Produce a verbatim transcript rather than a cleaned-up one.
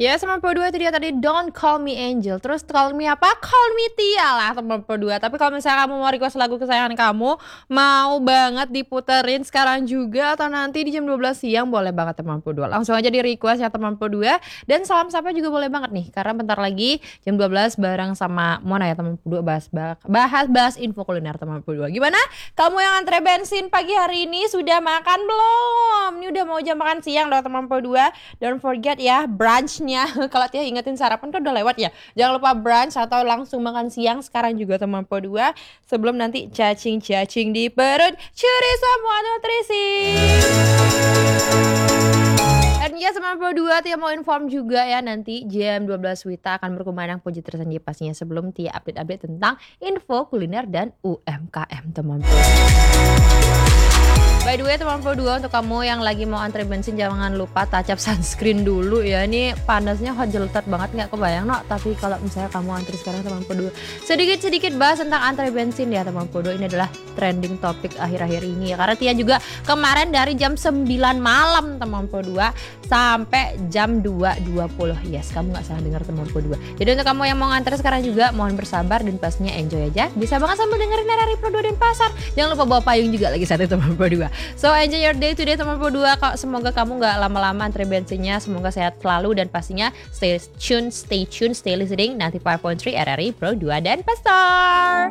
Ya sembilan puluh dua itu dia tadi Don't Call Me Angel. Terus Call Me apa? Call Me Tia lah sembilan puluh dua. Tapi kalau misalnya kamu mau request lagu kesayangan kamu, mau banget diputerin sekarang juga atau nanti di jam dua belas siang, boleh banget sembilan puluh dua. Langsung aja di request ya sembilan puluh dua. Dan salam sapa juga boleh banget nih, karena bentar lagi jam dua belas bareng sama Mona ya sembilan puluh dua, bahas bahas bahas info kuliner sembilan puluh dua. Gimana? Kamu yang antre bensin pagi hari ini sudah makan belum? Ini udah mau jam makan siang loh sembilan puluh dua. Don't forget ya brunchnya. Kalau Tia ingetin sarapan kan udah lewat ya. Jangan lupa brunch atau langsung makan siang sekarang juga sembilan puluh dua, sebelum nanti cacing-cacing di perut. Curi semua nutrisi. Dan ya sembilan puluh dua, Tia mau inform juga ya, nanti jam dua belas Wita akan berkumandang puji tersendiri pastinya, sebelum Tia update-update tentang info kuliner dan U M K M teman-teman. By the way sembilan puluh dua, untuk kamu yang lagi mau antre bensin jangan lupa touch up sunscreen dulu ya. Ini panasnya hot jeltat banget, gak kebayang no. Tapi kalau misalnya kamu antri sekarang sembilan puluh dua, sedikit-sedikit bahas tentang antre bensin ya sembilan puluh dua. Ini adalah trending topik akhir-akhir ini ya, karena Tia juga kemarin dari jam sembilan malam sembilan puluh dua sampai jam dua dua puluh. Yes, kamu gak salah dengar sembilan puluh dua. Jadi untuk kamu yang mau ngantre sekarang juga mohon bersabar dan pastinya enjoy aja. Bisa banget sambil dengerin R R I Pro dua dan Pasar. Jangan lupa bawa payung juga lagi satu sembilan puluh dua. So enjoy your day today sembilan puluh dua. Semoga kamu gak lama-lama antre bensinnya. Semoga sehat selalu dan pastinya stay tune, stay tune, stay listening ninety-five point three R R I Pro dua dan Pasar.